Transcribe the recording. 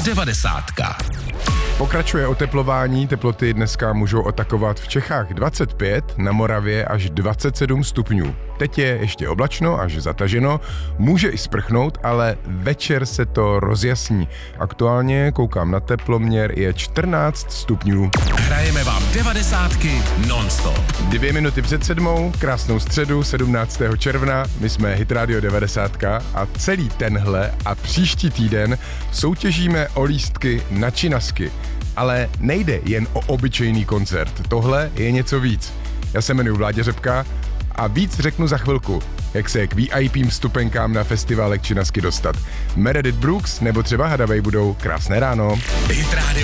Devadesátka. Pokračuje oteplování, teploty dneska můžou atakovat v Čechách 25, na Moravě až 27 stupňů. Teď je ještě oblačno až zataženo, může i sprchnout, ale večer se to rozjasní. Aktuálně koukám na teploměr, je 14 stupňů. Hrajeme vám devadesátky non-stop. 2 minuty před 7, krásnou středu 17. června, my jsme Hit Radio 90 a celý tenhle a příští týden soutěžíme o lístky na Činasky. Ale nejde jen o obyčejný koncert, tohle je něco víc. Já se jmenuji Vláďa Řepka a víc řeknu za chvilku, jak se k VIP vstupenkám na festivalek Činasky dostat. Meredith Brooks nebo třeba Hadaway budou krásné ráno. Hit Radio